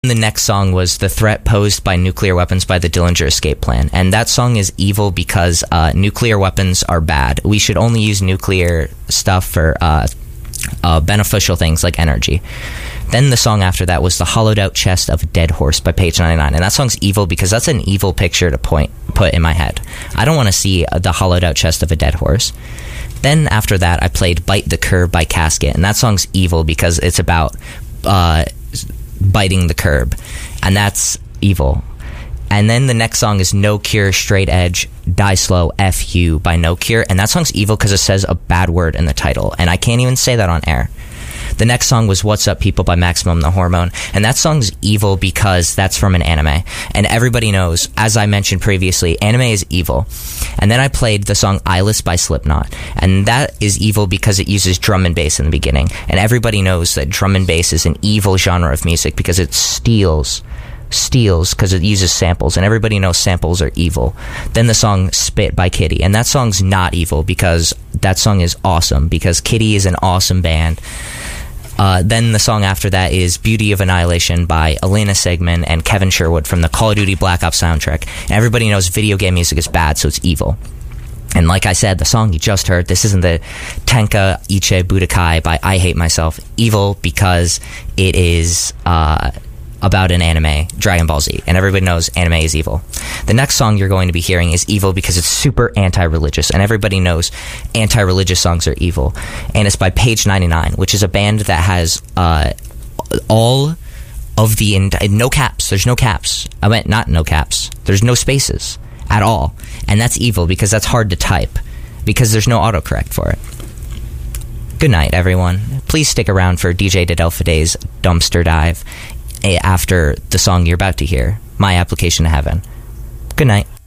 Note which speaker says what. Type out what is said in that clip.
Speaker 1: The next song was The Threat Posed by Nuclear Weapons by the Dillinger Escape Plan. And that song is evil because nuclear weapons are bad. We should only use nuclear stuff for beneficial things like energy. Then the song after that was The Hollowed Out Chest of a Dead Horse by Page 99. And that song's evil because that's an evil picture to put in my head. I don't want to see the hollowed out chest of a dead horse. Then after that, I played Bite the Curb by Casket. And that song's evil because it's about biting the curb. And that's evil. And then the next song is No Cure, Straight Edge, Die Slow, F You by No Cure. And that song's evil because it says a bad word in the title. And I can't even say that on air. The next song was What's Up People by Maximum the Hormone. And that song's evil because that's from an anime. And everybody knows, as I mentioned previously, anime is evil. And then I played the song Eyeless by Slipknot. And that is evil because it uses drum and bass in the beginning. And everybody knows that drum and bass is an evil genre of music because it steals because it uses samples, and everybody knows samples are evil. Then the song Spit by Kitty, and that song's not evil because that song is awesome because Kitty is an awesome band. Then the song after that is Beauty of Annihilation by Elena Sigmund and Kevin Sherwood from the Call of Duty Black Ops soundtrack. And everybody knows video game music is bad, so it's evil. And like I said, the song you just heard, this isn't the Tenka Ichi Budokai by I Hate Myself. Evil because it is about an anime, Dragon Ball Z, and everybody knows anime is evil. The next song you're going to be hearing is evil because it's super anti-religious, and everybody knows anti-religious songs are evil. And it's by Page 99, which is a band that has all of the... no caps. There's no caps. I meant not no caps. There's no spaces at all. And that's evil because that's hard to type because there's no autocorrect for it. Good night, everyone. Please stick around for DJ Didelfide's Dumpster Dive after the song you're about to hear, My Application to Heaven. Good night.